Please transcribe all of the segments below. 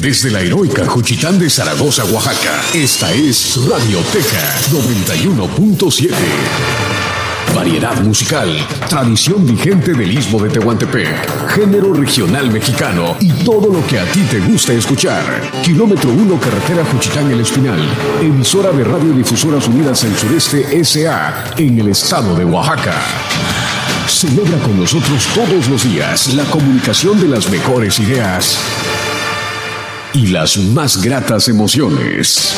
Desde la heroica Juchitán de Zaragoza, Oaxaca, esta es Radioteca 91.7. Variedad musical, tradición vigente del Istmo de Tehuantepec, género regional mexicano y todo lo que a ti te gusta escuchar. Kilómetro 1, carretera Juchitán El Espinal, emisora de Radiodifusoras Unidas del Sureste S.A. en el estado de Oaxaca. Celebra con nosotros todos los días la comunicación de las mejores ideas y las más gratas emociones.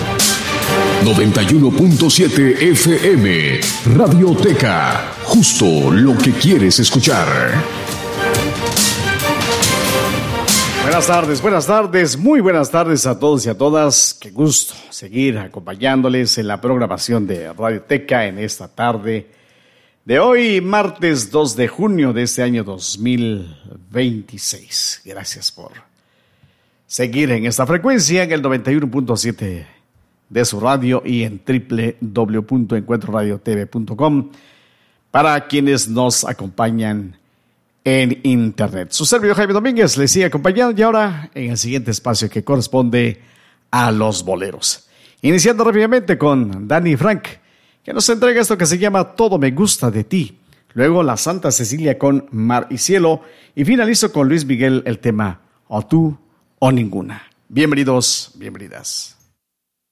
91.7 FM, Radioteca, justo lo que quieres escuchar. Buenas tardes, muy buenas tardes a todos y a todas. Qué gusto seguir acompañándoles en la programación de Radioteca en esta tarde de hoy, martes 2 de junio de este año 2026. Gracias por seguir en esta frecuencia, en el 91.7 de su radio y en www.encuentroradiotv.com para quienes nos acompañan en internet. Su servidor Jaime Domínguez les sigue acompañando y ahora en el siguiente espacio que corresponde a los boleros. Iniciando rápidamente con Dani Frank, que nos entrega esto que se llama Todo me gusta de ti. Luego la Santa Cecilia con Mar y Cielo y finalizo con Luis Miguel el tema O tú o ninguna. Bienvenidos, bienvenidas.